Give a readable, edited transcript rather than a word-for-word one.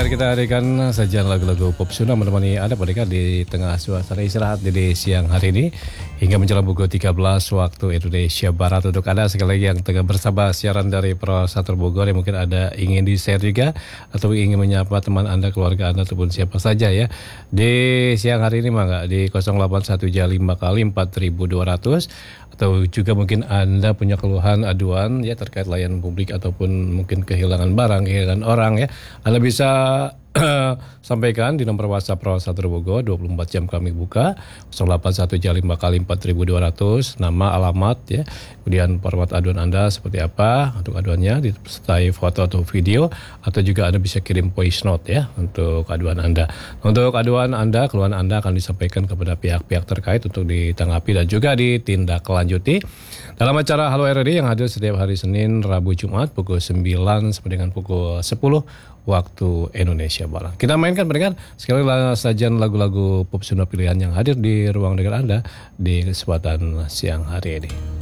kita hadirkan sajian lagu-lagu pop Sunda menemani Anda pendengar di tengah suasana istirahat di siang hari ini hingga menjelang pukul 13 waktu Indonesia Barat. Untuk Anda sekali lagi yang tengah bersama siaran dari Pro 1 Bogor yang mungkin ada ingin di-share juga atau ingin menyapa teman Anda, keluarga Anda ataupun siapa saja ya. Di siang hari ini mangga di 081 5 kali 4200 atau juga mungkin Anda punya keluhan aduan ya terkait layanan publik ataupun mungkin kehilangan barang, kehilangan orang ya. Anda bisa sampaikan di nomor WhatsApp Pro 1 Bogor, 24 jam kami buka, 081 5 kali 4200, nama, alamat ya. Kemudian format aduan Anda seperti apa untuk aduannya disertai foto atau video, atau juga Anda bisa kirim voice note ya untuk aduan Anda. Untuk aduan Anda, keluhan Anda akan disampaikan kepada pihak-pihak terkait untuk ditanggapi dan juga ditindaklanjuti dalam acara Halo RRI yang hadir setiap hari Senin, Rabu, Jumat pukul 9 sampai dengan pukul 10 waktu Indonesia Barat. Kita mainkan pendengar sekali lagi sajian lagu-lagu pop Sunda pilihan yang hadir di ruang dengar Anda di kesempatan siang hari ini.